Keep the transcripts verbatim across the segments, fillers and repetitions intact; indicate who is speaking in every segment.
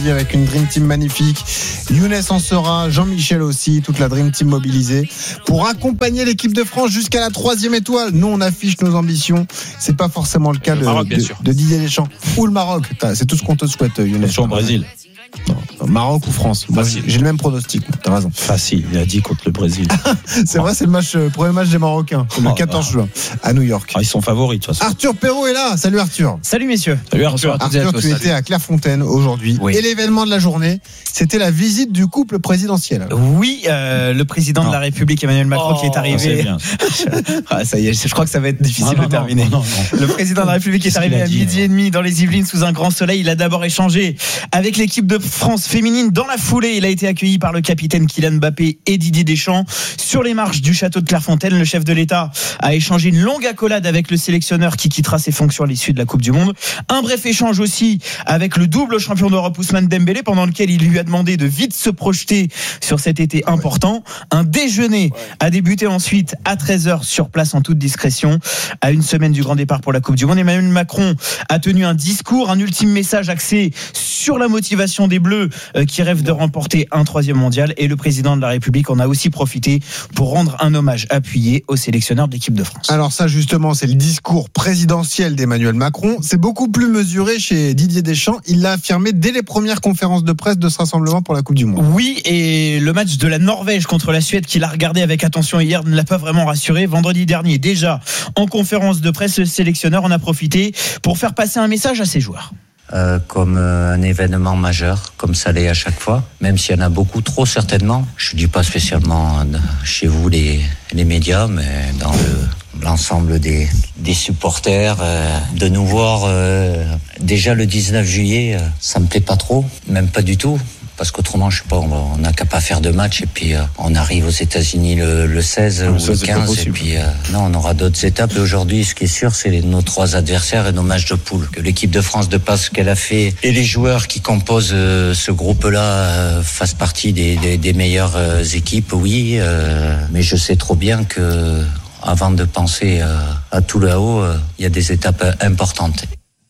Speaker 1: Avec une Dream Team magnifique. Younes en sera, Jean-Michel aussi, toute la Dream Team mobilisée pour accompagner l'équipe de France jusqu'à la troisième étoile. Nous, on affiche nos ambitions. C'est pas forcément le cas de,
Speaker 2: Maroc,
Speaker 1: de, de Didier Deschamps. Ou le Maroc. C'est tout ce qu'on te souhaite, Younes.
Speaker 3: Au Brésil.
Speaker 1: Non, Maroc ou France. Moi, j'ai le même pronostic. T'as raison.
Speaker 3: Facile. Il a dit contre le Brésil.
Speaker 1: C'est vrai, c'est le match, le premier match des Marocains. C'est le quatorze juin à New York.
Speaker 3: Ah, ils sont favoris de toute façon.
Speaker 1: Arthur Perrault est là. Salut Arthur.
Speaker 4: Salut messieurs.
Speaker 3: Salut Arthur.
Speaker 1: Arthur, tu étais à Clairefontaine aujourd'hui.
Speaker 4: Oui.
Speaker 1: Et l'événement de la journée, c'était la visite du couple présidentiel.
Speaker 4: Oui, euh, le président non. de la République Emmanuel Macron oh, qui est arrivé.
Speaker 3: Bien.
Speaker 4: ah, ça y est, je crois que ça va être difficile
Speaker 3: non, non,
Speaker 4: de terminer.
Speaker 3: Non, non, non.
Speaker 4: Le président de la République est arrivé à
Speaker 3: dit,
Speaker 4: midi et demi dans les Yvelines sous un grand soleil. Il a d'abord échangé avec l'équipe de France féminine. Dans la foulée, il a été accueilli par le capitaine Kylian Mbappé et Didier Deschamps. Sur les marches du château de Clairefontaine, le chef de l'État a échangé une longue accolade avec le sélectionneur qui quittera ses fonctions à l'issue de la Coupe du Monde. Un bref échange aussi avec le double champion d'Europe Ousmane Dembélé, pendant lequel il lui a demandé de vite se projeter sur cet été important. Un déjeuner a débuté ensuite à treize heures sur place en toute discrétion. À une semaine du grand départ pour la Coupe du Monde, Emmanuel Macron a tenu un discours, un ultime message axé sur la motivation des Bleus qui rêvent de remporter un troisième mondial, et le président de la République en a aussi profité pour rendre un hommage appuyé au sélectionneur de l'équipe de France.
Speaker 1: Alors ça justement, c'est le discours présidentiel d'Emmanuel Macron. C'est beaucoup plus mesuré chez Didier Deschamps. Il l'a affirmé dès les premières conférences de presse de ce rassemblement pour la Coupe du Monde.
Speaker 4: Oui, et le match de la Norvège contre la Suède qu'il a regardé avec attention hier ne l'a pas vraiment rassuré. Vendredi dernier, déjà en conférence de presse, le sélectionneur en a profité pour faire passer un message à ses joueurs.
Speaker 5: Euh, comme euh, un événement majeur, comme ça l'est à chaque fois, même s'il y en a beaucoup trop certainement. Je ne dis pas spécialement euh, chez vous les, les médias, mais dans le, l'ensemble des, des supporters, euh, de nous voir euh, déjà le dix-neuf juillet, euh, ça me plaît pas trop, même pas du tout. Parce qu'autrement, je sais pas, on n'a qu'à pas faire de match et puis euh, on arrive aux États-Unis le, le seize ou le quinze et puis euh, non, on aura d'autres étapes. Et aujourd'hui, ce qui est sûr, c'est les, nos trois adversaires et nos matchs de poule. Que l'équipe de France, de pas ce qu'elle a fait, et les joueurs qui composent euh, ce groupe-là euh, fassent partie des, des, des meilleures euh, équipes, oui. Euh, mais je sais trop bien que avant de penser euh, à tout là-haut, il euh, y a des étapes importantes.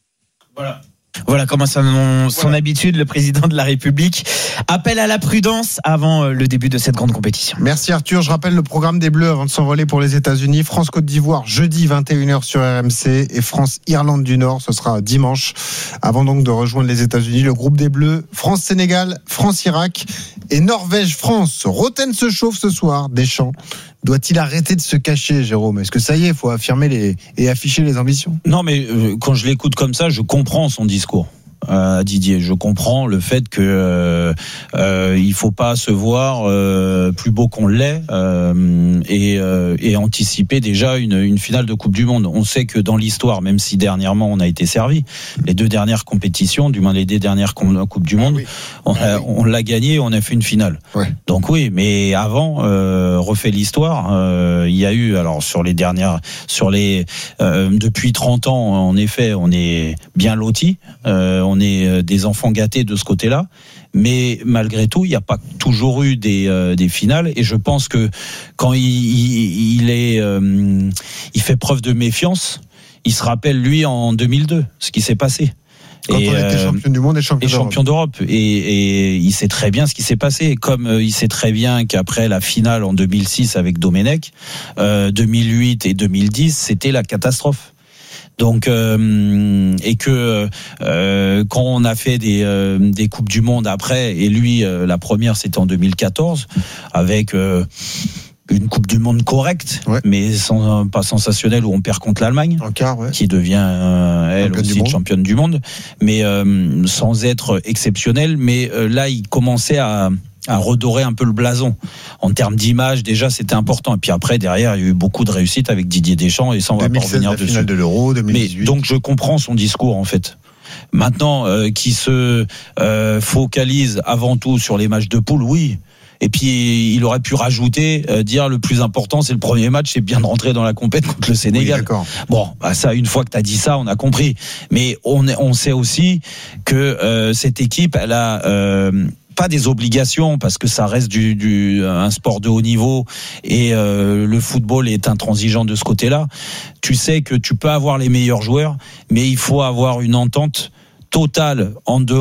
Speaker 4: Voilà. Voilà comment son, son voilà. habitude, le président de la République appelle à la prudence avant le début de cette grande compétition.
Speaker 1: Merci Arthur. Je rappelle le programme des Bleus avant de s'envoler pour les États-Unis. France-Côte d'Ivoire jeudi vingt et une heures sur R M C et France-Irlande du Nord, ce sera dimanche. Avant donc de rejoindre les États-Unis, le groupe des Bleus, France-Sénégal, France-Irak et Norvège-France. Roten se chauffe ce soir. Deschamps doit-il arrêter de se cacher, Jérôme ? Est-ce que ça y est, il faut affirmer les, et afficher les ambitions ?
Speaker 3: Non, mais euh, quand je l'écoute comme ça, je comprends son discours. Euh, Didier, je comprends le fait que euh, euh, il faut pas se voir euh, plus beau qu'on l'est euh, et, euh, et anticiper déjà une, une finale de Coupe du Monde. On sait que dans l'histoire, même si dernièrement on a été servi, les deux dernières compétitions, du moins les deux dernières Coupes du Monde, oui. on, a, on l'a gagné, on a fait une finale. Ouais. Donc oui, mais avant, euh, refait l'histoire, euh, il y a eu alors sur les dernières, sur les euh, depuis trente ans, en effet, on est bien lotis. Euh, on est des enfants gâtés de ce côté-là, mais malgré tout, il n'y a pas toujours eu des, euh, des finales, et je pense que quand il, il, il est, euh, il fait preuve de méfiance, il se rappelle lui en deux mille deux ce qui s'est passé.
Speaker 1: Quand et, on était champion du monde et champion,
Speaker 3: et champion d'Europe, d'Europe. Et, et il sait très bien ce qui s'est passé, comme euh, il sait très bien qu'après la finale en deux mille six avec Domenech, euh, deux mille huit et deux mille dix, c'était la catastrophe. Donc euh, et que euh, quand on a fait des euh, des coupes du monde après, et lui euh, la première c'était en deux mille quatorze avec euh, une coupe du monde correcte, ouais. mais sans, pas sensationnelle, où on perd contre l'Allemagne, quart, ouais. qui devient euh, elle championne aussi du championne du monde, mais euh, sans être exceptionnelle. Mais euh, là il commençait à à redorer un peu le blason. En termes d'image, déjà, c'était important. Et puis après, derrière, il y a eu beaucoup de réussite avec Didier Deschamps, et ça, on va pas revenir
Speaker 1: la
Speaker 3: dessus.
Speaker 1: Finale de l'Euro, deux mille dix-huit.
Speaker 3: Mais, donc, je comprends son discours, en fait. Maintenant, euh, qui se euh, focalise avant tout sur les matchs de poule, oui. Et puis, il aurait pu rajouter, euh, dire le plus important, c'est le premier match, c'est bien de rentrer dans la compète contre le Sénégal. Oui, bon, bah ça, une fois que tu as dit ça, on a compris. Mais on, on sait aussi que euh, cette équipe, elle a... Euh, pas des obligations, parce que ça reste du, du un sport de haut niveau, et euh, le football est intransigeant de ce côté-là. Tu sais que tu peux avoir les meilleurs joueurs, mais il faut avoir une entente totale en dehors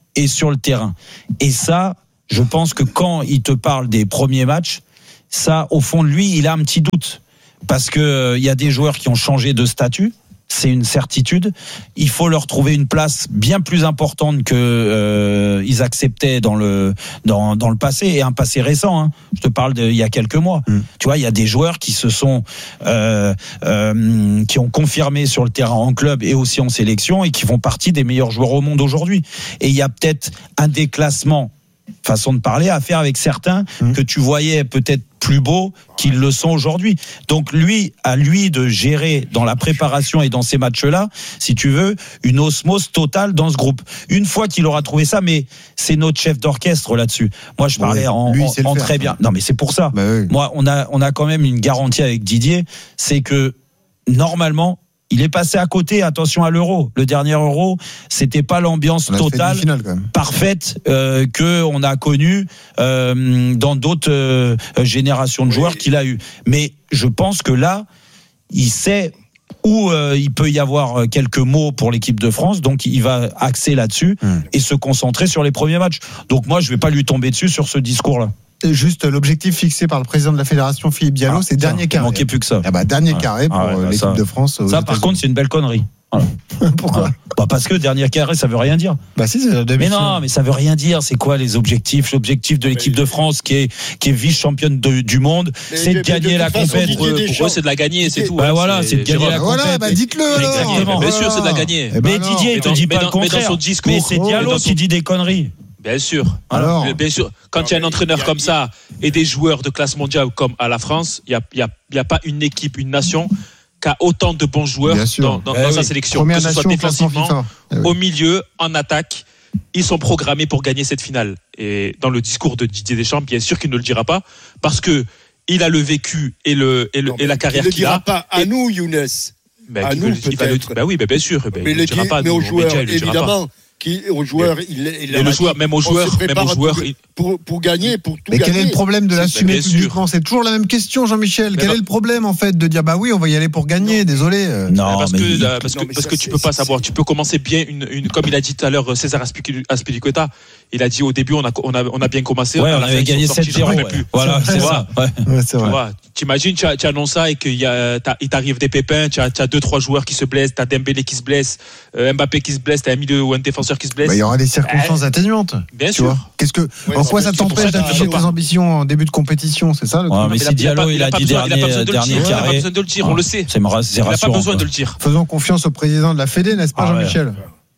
Speaker 3: et sur le terrain. Et ça, je pense que quand il te parle des premiers matchs, ça, au fond de lui, il a un petit doute. Parce que euh, il y a des joueurs qui ont changé de statut. C'est une certitude. Il faut leur trouver une place bien plus importante que euh, ils acceptaient dans le dans dans le passé, et un passé récent. Hein. Je te parle d'il y a quelques mois. Mmh. Tu vois, il y a des joueurs qui se sont euh, euh, qui ont confirmé sur le terrain en club et aussi en sélection et qui font partie des meilleurs joueurs au monde aujourd'hui. Et il y a peut-être un déclassement, façon de parler, à faire avec certains mmh. que tu voyais peut-être plus beaux qu'ils le sont aujourd'hui. Donc lui, à lui de gérer dans la préparation et dans ces matchs-là, si tu veux, une osmose totale dans ce groupe. Une fois qu'il aura trouvé ça, mais c'est notre chef d'orchestre là-dessus. Moi, je parlais oui, en, lui, en, en faire, très bien. Non, mais c'est pour ça. Bah oui. Moi, on a, on a quand même une garantie avec Didier, c'est que normalement, il est passé à côté, attention à l'Euro. Le dernier Euro, c'était pas l'ambiance totale, parfaite euh, que on a connue euh, dans d'autres euh, générations de joueurs oui. qu'il a eu. Mais je pense que là, il sait où euh, il peut y avoir quelques mots pour l'équipe de France, donc il va axer là-dessus mmh. et se concentrer sur les premiers matchs. Donc moi, je vais pas lui tomber dessus sur ce discours-là.
Speaker 1: Juste l'objectif fixé par le président de la fédération, Philippe Diallo, ah, c'est ça, dernier carré.
Speaker 3: Il manquait plus que ça.
Speaker 1: Ah bah, dernier
Speaker 3: ouais.
Speaker 1: carré pour
Speaker 3: ah ouais, bah
Speaker 1: l'équipe
Speaker 3: ça,
Speaker 1: de France.
Speaker 3: Ça, par contre, c'est une belle connerie. Voilà.
Speaker 1: Pourquoi
Speaker 3: voilà. Bah parce que dernier carré, ça veut rien dire.
Speaker 1: Bah si, c'est
Speaker 3: mais non, mais ça veut rien dire. C'est quoi les objectifs? L'objectif de l'équipe de France, qui est qui est vice-championne de, du monde, mais c'est de gagner la compète.
Speaker 2: Pour eux, c'est de la gagner, c'est tout.
Speaker 3: Bah voilà, c'est de gagner la compète.
Speaker 1: Voilà, bah dites-le alors.
Speaker 2: Exactement. Bien sûr, c'est de la gagner.
Speaker 3: Mais Didier, il te dit pas le contraire. Mais c'est Diallo qui dit des conneries.
Speaker 2: Bien sûr. Alors, bien sûr. Quand il y a un entraîneur comme ça et des joueurs de classe mondiale comme à la France, il y a, il y a, il y a pas une équipe, une nation qui a autant de bons joueurs dans, dans, eh dans oui. sa sélection.
Speaker 1: Première
Speaker 2: que ce soit défensivement,
Speaker 1: eh oui.
Speaker 2: au milieu, en attaque, ils sont programmés pour gagner cette finale. Et dans le discours de Didier Deschamps, bien sûr qu'il ne le dira pas, parce que il a le vécu et le et, le, non, et la carrière qu'il a.
Speaker 6: Il ne le dira pas à
Speaker 2: et,
Speaker 6: nous, Younes.
Speaker 2: Ben,
Speaker 6: à nous,
Speaker 2: veut, il va le, ben oui, ben bien sûr. Ben,
Speaker 6: mais
Speaker 2: il le dira pas.
Speaker 6: Mais aux joueurs, évidemment. Qui, aux joueurs,
Speaker 2: mais,
Speaker 6: il, il
Speaker 2: mais le joueur, même aux joueurs, même aux joueurs,
Speaker 6: pour, pour, pour gagner, pour tout
Speaker 1: mais
Speaker 6: gagner.
Speaker 1: Mais quel est le problème de l'assumer publiquement? C'est toujours la même question, Jean-Michel. Mais quel non. est le problème en fait de dire bah oui, on va y aller pour gagner? Non. Désolé.
Speaker 2: Non, parce que il... parce que non, parce que tu peux pas savoir. Tu peux commencer bien une, une comme il a dit tout à l'heure César Azpilicueta. Il a dit au début on a on a on a bien commencé.
Speaker 3: Ouais, on avait gagné sept zéro. Voilà, c'est ça.
Speaker 2: Tu vois, t'imagines, tu tu annonces ça et qu'il y a il t'arrive des pépins. Tu as tu as deux trois joueurs qui se blessent. T'as Dembélé qui se blesse, Mbappé qui se blesse. T'as un milieu ou un défenseur qui se blesse.
Speaker 1: Il y aura des circonstances atténuantes.
Speaker 2: Bien sûr.
Speaker 1: Qu'est-ce que en quoi ça t'empêche d'afficher tes ambitions en début de compétition? C'est ça le
Speaker 3: truc. Mais si Diallo il a dit dernier dernier carré,
Speaker 2: il n'a pas besoin de le dire, on le sait.
Speaker 3: Il n'a
Speaker 2: pas besoin de le dire.
Speaker 1: Faisons confiance au président de la Fédé, n'est-ce pas, Jean-Michel?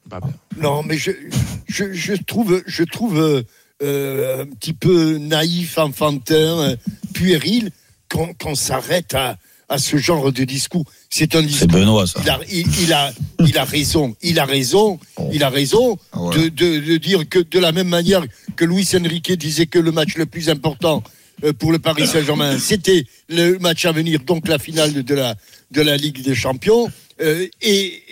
Speaker 6: Non, mais je je je trouve je trouve un petit peu naïf, enfantin, puéril quand quand s'arrête à à ce genre de discours. C'est un discours.
Speaker 3: C'est Benoît, ça.
Speaker 6: Il a, il, il a, il a raison. Il a raison. Il a raison oh. de, de, de dire que de la même manière que Luis Enrique disait que le match le plus important pour le Paris Saint-Germain, c'était le match à venir, donc la finale de la, de la Ligue des Champions. Euh, et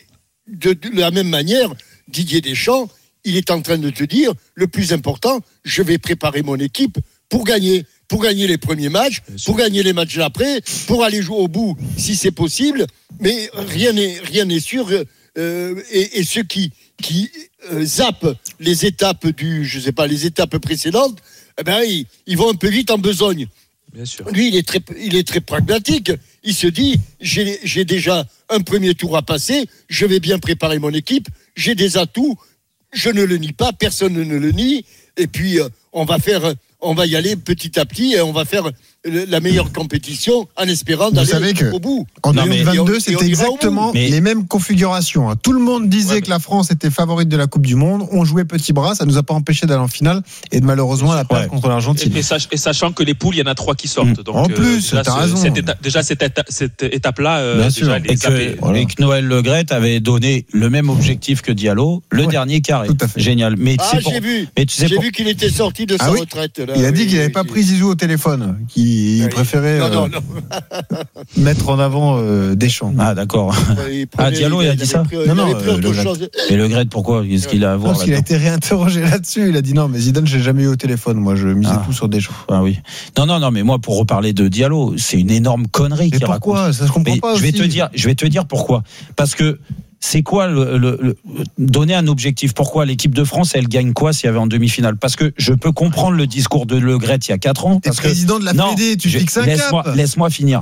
Speaker 6: de, de la même manière, Didier Deschamps, il est en train de te dire, le plus important, je vais préparer mon équipe pour gagner. Pour gagner les premiers matchs, pour gagner les matchs d'après, pour aller jouer au bout si c'est possible, mais rien n'est rien n'est sûr. Euh, et, et ceux qui qui euh, zappent les étapes du, je sais pas, les étapes précédentes, eh ben ils, ils vont un peu vite en besogne.
Speaker 2: Bien sûr.
Speaker 6: Lui, il est très il est très pragmatique. Il se dit, j'ai j'ai déjà un premier tour à passer, je vais bien préparer mon équipe, j'ai des atouts, je ne le nie pas, personne ne le nie. Et puis euh, on va faire. On va y aller petit à petit et on va faire la meilleure compétition en espérant d'aller
Speaker 1: Vous savez que
Speaker 6: au bout.
Speaker 1: En deux mille vingt-deux, c'était exactement mais... les mêmes configurations. Tout le monde disait ouais, mais... que la France était favorite de la Coupe du Monde. On jouait petit bras, ça nous a pas empêché d'aller en finale et de malheureusement à la perte ouais. contre l'Argentine.
Speaker 2: Et, et, sach- et sachant que les poules, il y en a trois qui sortent. Donc,
Speaker 1: en plus,
Speaker 2: euh, déjà,
Speaker 1: t'as raison.
Speaker 2: Cette éta- déjà cette, éta- cette étape-là, euh,
Speaker 3: Bien
Speaker 2: déjà,
Speaker 3: sûr. Et, que, voilà. et que Noël Le Graët avait donné le même objectif que Diallo, le ouais. dernier carré. Génial. Mais
Speaker 6: ah,
Speaker 3: tu sais
Speaker 6: j'ai
Speaker 3: pour...
Speaker 6: vu.
Speaker 3: Mais tu sais
Speaker 6: j'ai
Speaker 3: pour...
Speaker 6: vu qu'il était sorti de sa
Speaker 1: ah, oui
Speaker 6: retraite. Là.
Speaker 1: Il a
Speaker 6: oui,
Speaker 1: dit qu'il n'avait
Speaker 6: oui,
Speaker 1: pas
Speaker 6: oui.
Speaker 1: pris Zizou au téléphone, qu'il oui. préférait non, non, non. Euh, mettre en avant euh, Deschamps.
Speaker 3: Ah d'accord.
Speaker 6: Ouais,
Speaker 3: ah Diallo il a, il a dit ça.
Speaker 6: Pris,
Speaker 3: non non.
Speaker 6: Euh,
Speaker 3: le Graët. Et Le Graët pourquoi? Qu'est-ce qu'il a à voir?
Speaker 1: Parce qu'il a été réinterrogé là-dessus. Il a dit non mais Zidane j'ai jamais eu au téléphone. Moi je misais ah. tout sur Deschamps.
Speaker 3: Ah oui. Non non non mais moi pour reparler de Diallo, c'est une énorme connerie qu'il raconte.
Speaker 1: Pourquoi? Ça se comprend
Speaker 3: mais
Speaker 1: pas.
Speaker 3: Je vais
Speaker 1: aussi.
Speaker 3: te dire, je vais te dire pourquoi. Parce que c'est quoi le, le, le donner un objectif? Pourquoi l'équipe de France, elle gagne quoi s'il y avait en demi-finale? Parce que je peux comprendre le discours de Le Gret il y a quatre ans.
Speaker 1: T'es président de la Fédé, tu fixes un
Speaker 3: laisse-moi,
Speaker 1: cap.
Speaker 3: Laisse-moi finir.